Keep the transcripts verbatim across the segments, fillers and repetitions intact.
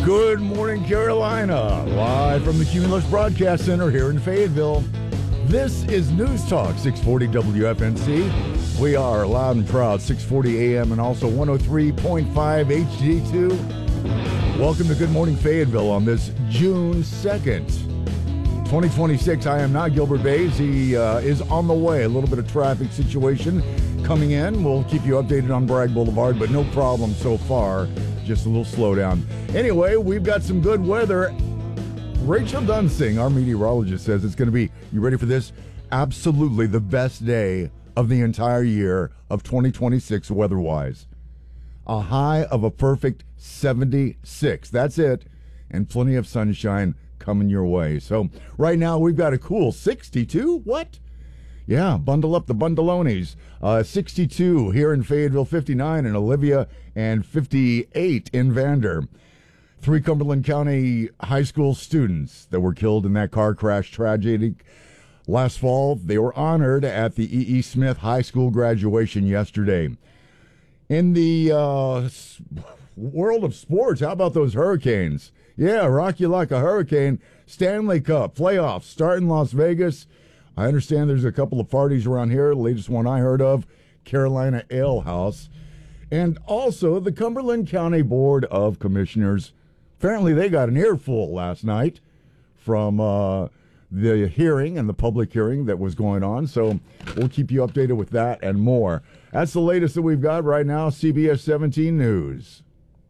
Good morning, Carolina. Live from the Cumulus Broadcast Center here in Fayetteville. This is News Talk six forty W F N C. We are loud and proud, six forty A M and also one oh three point five H D two. Welcome to Good Morning Fayetteville on this June second, twenty twenty-six. I am not Gilbert Bays. He uh, is on the way. A little bit of traffic situation coming in. We'll keep you updated on Bragg Boulevard, but no problem so far. Just a little slowdown. Anyway, we've got some good weather. Rachel Dunsing, our meteorologist, says it's going to be, you ready for this? Absolutely the best day of the entire year of twenty twenty-six weather-wise. A high of a perfect seventy-six. That's it. And plenty of sunshine coming your way. So right now we've got a cool sixty-two. What? Yeah, bundle up the bundleonis. Uh, sixty-two here in Fayetteville, fifty-nine in Olivia, and fifty-eight in Vander. Three Cumberland County high school students that were killed in that car crash tragedy last fall, they were honored at the E E. Smith High School graduation yesterday. In the uh, world of sports, how about those Hurricanes? Yeah, rock you like a hurricane. Stanley Cup playoffs start in Las Vegas. I understand there's a couple of parties around here. The latest one I heard of, Carolina Ale House. And also the Cumberland County Board of Commissioners. Apparently they got an earful last night from uh, the hearing and the public hearing that was going on. So we'll keep you updated with that and more. That's the latest that we've got right now. C B S seventeen News.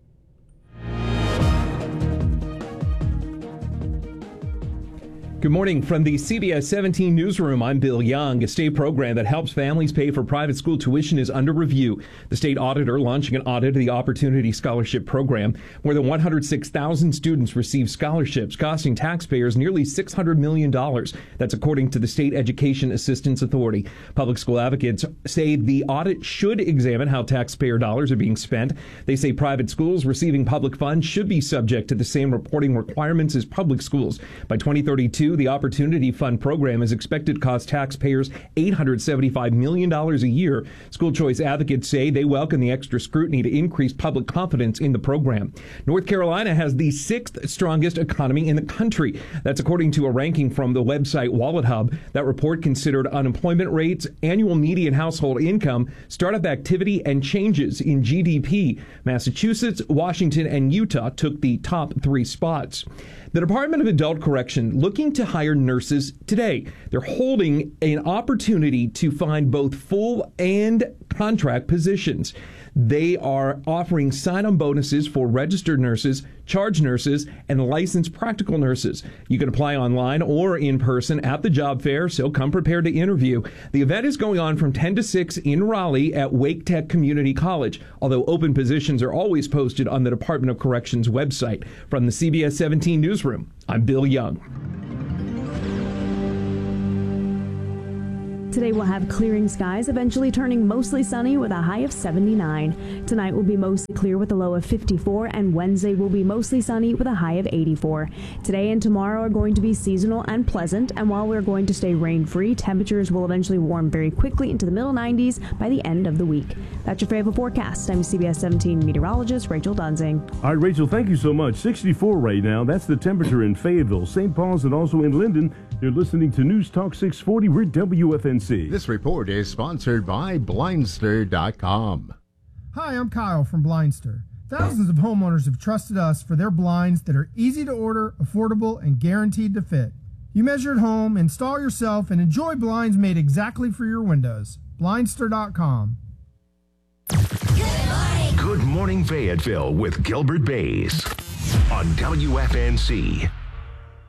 Good morning from the C B S seventeen newsroom. I'm Bill Young. A state program that helps families pay for private school tuition is under review. The state auditor launching an audit of the Opportunity Scholarship Program. More than one hundred six thousand students receive scholarships, costing taxpayers nearly six hundred million dollars. That's according to the State Education Assistance Authority. Public school advocates say the audit should examine how taxpayer dollars are being spent. They say private schools receiving public funds should be subject to the same reporting requirements as public schools. By twenty thirty-two, the Opportunity Fund program is expected to cost taxpayers eight hundred seventy-five million dollars a year. School choice advocates say they welcome the extra scrutiny to increase public confidence in the program. North Carolina has the sixth strongest economy in the country. That's according to a ranking from the website WalletHub. That report considered unemployment rates, annual median household income, startup activity, and changes in G D P. Massachusetts, Washington, and Utah took the top three spots. The Department of Adult Correction looking to hire nurses today. They're holding an opportunity to find both full and contract positions. They are offering sign-on bonuses for registered nurses, charge nurses, and licensed practical nurses. You can apply online or in person at the job fair, so come prepared to interview. The event is going on from ten to six in Raleigh at Wake Tech Community College, although open positions are always posted on the Department of Corrections website. From the C B S seventeen newsroom, I'm Bill Young. Today we'll have clearing skies, eventually turning mostly sunny with a high of seventy-nine. Tonight will be mostly clear with a low of fifty-four, and Wednesday will be mostly sunny with a high of eighty-four. Today and tomorrow are going to be seasonal and pleasant, and while we're going to stay rain-free, temperatures will eventually warm very quickly into the middle nineties by the end of the week. That's your favorite forecast. I'm C B S seventeen meteorologist Rachel Dunsing. All right, Rachel, thank you so much. sixty-four right now. That's the temperature in Fayetteville, Saint Paul's, and also in Linden. You're listening to News Talk six forty. We're W F N C. This report is sponsored by Blindster dot com. Hi, I'm Kyle from Blindster. Thousands of homeowners have trusted us for their blinds that are easy to order, affordable, and guaranteed to fit. You measure at home, install yourself, and enjoy blinds made exactly for your windows. Blindster dot com. Good morning. Good morning, Fayetteville with Gilbert Bays on W F N C.